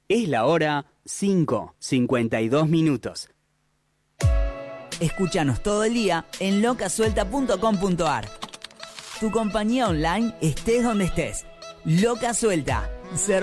Es la hora 5:52. Escúchanos todo el día en locasuelta.com.ar. Tu compañía online estés donde estés. Loca Suelta.